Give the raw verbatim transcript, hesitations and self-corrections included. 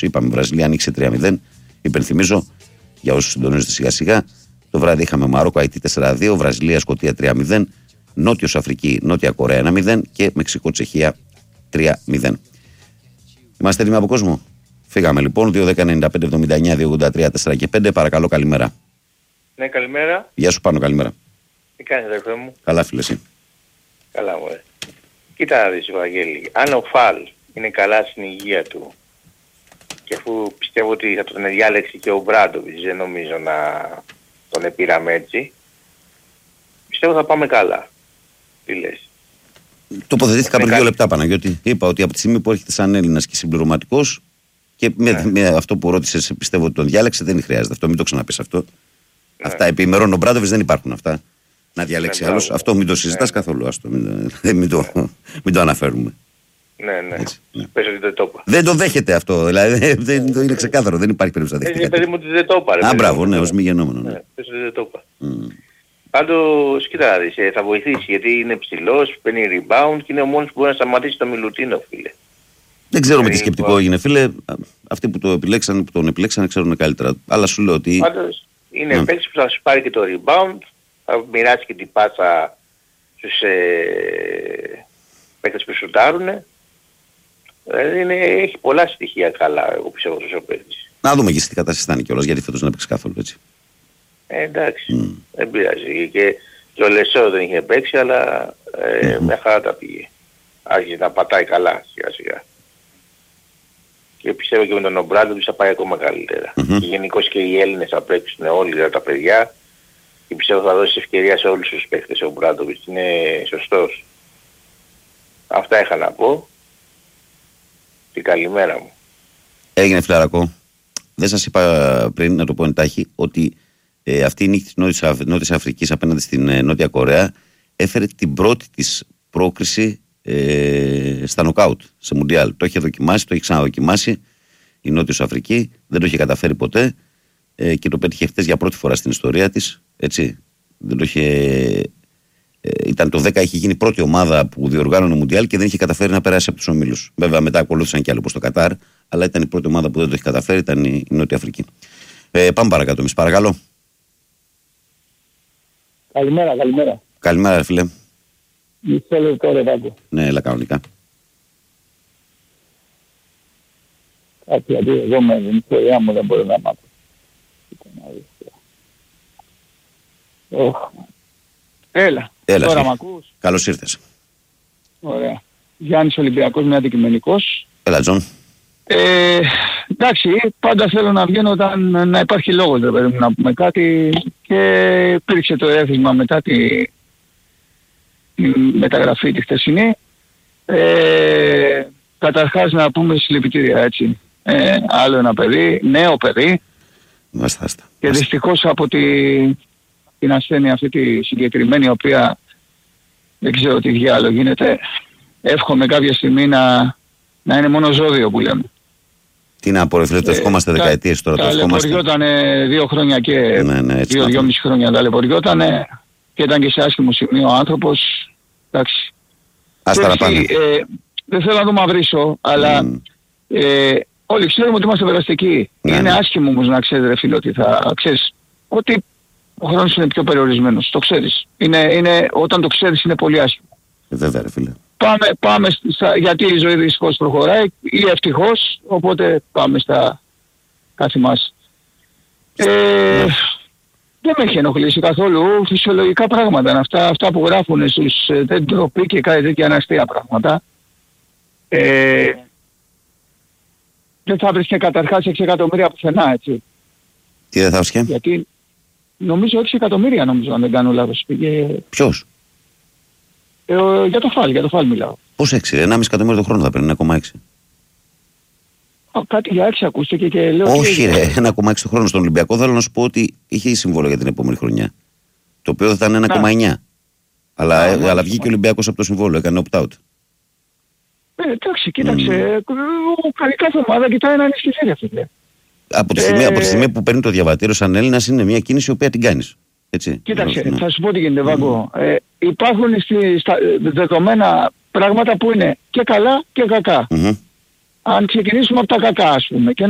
Αφρικανικός. Είπαμε, Βραζιλία ανοίξει τρία μηδέν. Υπενθυμίζω για όσους συντονίζονται σιγά-σιγά. Το βράδυ είχαμε Μαρόκο Αϊτή τέσσερα δύο, Βραζιλία Σκωτία τρία μηδέν, Νότιος Αφρική Νότια Κορέα ένα μηδέν και Μεξικό Τσεχία τρία μηδέν. Είμαστε έτοιμοι από κόσμο. Φύγαμε λοιπόν. δύο δέκα ενενήντα πέντε εβδομήντα εννιά δύο ογδόντα τρία τέσσερα και πέντε. Παρακαλώ, καλημέρα. Ναι, καλημέρα. Γεια σου, Πάνο, καλημέρα. Τι κάνεις, αδερφέ μου? Καλά, φίλε, εσύ? Καλά, μου. Κοίτα να δεις, Βαγγέλη. Αν ο Φαλ είναι καλά στην υγεία του και αφού πιστεύω ότι θα τον διάλεξει και ο Μπράντοβιτς, δεν νομίζω να τον επήραμε έτσι, πιστεύω θα πάμε καλά. Τι λες? Τοποθετήθηκα πριν δύο καλή. λεπτά, Παναγιώτη. Είπα ότι από τη στιγμή που έρχεται σαν Έλληνας και συμπληρωματικός και με, Ναι. με αυτό που ρώτησες, πιστεύω ότι τον διάλεξε, δεν χρειάζεται αυτό. Μην το ξαναπείς αυτό. Ναι. Αυτά επί ημερών ο Μπράντοβιτς δεν υπάρχουν αυτά. Να διαλέξει Ναι, άλλος. μπράβο. Αυτό μην το συζητάς Ναι. καθόλου. Ας το, μην, μην, το, μην το αναφέρουμε. Ναι, ναι. Έτσι, ναι. Πες ότι δεν το είπα. Δεν το δέχεται αυτό. Δηλαδή δεν, δεν, το είναι ξεκάθαρο. Δεν υπάρχει περίπτωση να δεχτεί. Έτσι, παιδί μου, ότι δεν το είπα. ρε, Α, παιδί μπράβο, μου. ναι, ως μη γεννόμενο. Ναι. Ναι, πες ότι δεν το είπα. Mm. Πάντως, κοίτα να δεις, ε, θα βοηθήσει γιατί είναι ψηλός, παίρνει rebound και είναι ο μόνος που μπορεί να σταματήσει το Μιλουτίνο, φίλε. Δεν ξέρω με τι Ε, σκεπτικό λοιπόν. έγινε, φίλε. Αυτοί που, το επιλέξαν, που τον επιλέξαν ξέρουν καλύτερα. Αλλά σου λέω ότι. Πάντως, είναι Ναι. παίκτης που θα σου πάρει και το rebound, θα μοιράσει και την πάσα στους ε, παίκτες που σουτάρουνε. Δηλαδή είναι, έχει πολλά στοιχεία καλά, εγώ πιστεύω τόσο ο παίκτης. Να δούμε και σε τι κατάσταση θα είναι κιόλας, γιατί φέτος δεν έπαιξε καθόλου έτσι. Ε, εντάξει, Mm. δεν πειράζει. Και, και ο Λεσό δεν είχε παίξει, αλλά ε, Mm-hmm. μια χαρά τα πήγε. Άρχισε να πατάει καλά σιγά σιγά. Και πιστεύω και με τον Ομπράντο θα πάει ακόμα καλύτερα. Mm-hmm. Και γενικώς και οι Έλληνες θα παίξουν όλοι δηλαδή, τα παιδιά. Και πιστεύω θα δώσει ευκαιρία σε όλους τους παίκτες ο Μπράντοβιτς. Είναι σωστός. Αυτά είχα να πω. Την καλημέρα μου. Έγινε, φιλαρακό. Δεν σας είπα πριν, να το πω εντάχει, ότι ε, αυτή η νύχτα της Νότιας, Αφ... Νότιας Αφρικής απέναντι στην ε, Νότια Κορέα έφερε την πρώτη της πρόκριση ε, στα νοκάουτ σε Μουντιάλ. Το είχε δοκιμάσει, το είχε ξαναδοκιμάσει η Νότιος Αφρική, δεν το είχε καταφέρει ποτέ ε, και το πέτυχε χτες για πρώτη φορά στην ιστορία της. Έτσι. Δεν το είχε, ε, ήταν το δέκα, είχε γίνει πρώτη ομάδα που διοργάνωνε Μουντιάλ και δεν είχε καταφέρει να περάσει από τους ομίλους. Βέβαια μετά ακολούθησαν κι άλλοι όπως το Κατάρ, αλλά ήταν η πρώτη ομάδα που δεν το είχε καταφέρει, ήταν η, η Νότια Αφρική. Ε, πάμε παρακάτω εμείς, παρακαλώ. Καλημέρα, καλημέρα. Καλημέρα, ρε φίλε. Μισό λεπτό ρε Βάγκο. Ναι, έλα κανονικά. Κάτι γιατί εγώ με την ιστορία μου δεν μπορώ να μάθω. Oh. Έλα, Έλα, τώρα εσύ. μ' ακούς? Καλώς ήρθες. Ωραία. Γιάννης Ολυμπιακός με αντικειμενικός. Έλα, Τζον. Ε, εντάξει, πάντα θέλω να βγαίνω όταν να υπάρχει λόγος, ρε παιδί μου, να πούμε κάτι και υπήρξε το έθισμα μετά τη, τη μεταγραφή τη χθεσινή. Ε, καταρχάς να πούμε συλληπιτήρια, έτσι. Ε, άλλο ένα παιδί, νέο παιδί Άστα, άστα. και δυστυχώς από τη, την ασθένεια αυτή τη συγκεκριμένη, η οποία δεν ξέρω τι διάλογο γίνεται, εύχομαι κάποια στιγμή να, να είναι μόνο ζώδιο που λέμε. Τι να πω, ρε φίλε, το ευχόμαστε δεκαετίες τώρα. Το ευχόμαστε. Ταλαιπωριότανε δύο χρόνια και Ναι, ναι, έτσι δύο, να δυόμιση χρόνια ταλαιπωριότανε και ήταν και σε άσχημο σημείο ο άνθρωπος. Εντάξει. Άστα να πάνε. Ε, δεν θέλω να το μαυρίσω, αλλά Mm. ε, όλοι ξέρουμε ότι είμαστε περαστικοί. Ναι, είναι ναι. άσχημο όμως να ξέρεις, ρε φίλε, ότι θα ξέρεις ότι ο χρόνος είναι πιο περιορισμένος. Το ξέρεις. Είναι, είναι, όταν το ξέρεις είναι πολύ άσχημο. Ε, βέβαια, ρε φίλε. Πάμε, πάμε στα, γιατί η ζωή δυστυχώς προχωράει ή ευτυχώς, οπότε πάμε στα κάθε μας. Ε, Ναι. δεν με έχει ενοχλήσει καθόλου, φυσιολογικά πράγματα είναι αυτά, αυτά που γράφουν στους ε, δεν ντροπή και κάτι τέτοια αναστεία πράγματα. Ε, δεν θα βρίσκε καταρχάς έξι εκατομμύρια πουθενά, έτσι. Τι δεν θα έσχε. Γιατί νομίζω έξι εκατομμύρια νομίζω, αν δεν κάνω λάθος. Πήγε, Ποιος. ε, ε, για το φάλ, για το φάλ μιλάω. Πώς έξι, ρε, ενάμιση εκατομμύριο το χρόνο θα παίρνει, ένα κόμμα έξι. Α, κάτι για έξι ακούστηκε και λέω... Όχι, τι- ρε, ένα κόμμα έξι το χρόνο. Στον Ολυμπιακό θέλω να σου πω ότι είχε συμβόλαιο για την επόμενη χρονιά. Το οποίο θα ήταν ένα κόμμα εννιά. Αλλά, Α, ε, μάλιστα, αλλά βγήκε ο Ολυμπιακός από το συμβόλαιο, έκανε opt-out. Ε, εντάξει, κοίταξε. Ε, καλή κάθε ομάδα κοιτάει να είναι στη φέρεια αυτή. Από τη, στιγμή, Ε, από τη στιγμή που παίρνει το διαβατήριο σαν Έλληνας είναι μια κίνηση η οποία την κάνεις. Έτσι. Κοίταξε, Ναι. θα σου πω τι γίνεται, Βάγκο. Ε, υπάρχουν στη, στα δεδομένα πράγματα που είναι και καλά και κακά. Μμμ. Αν ξεκινήσουμε από τα κακά, ας πούμε, και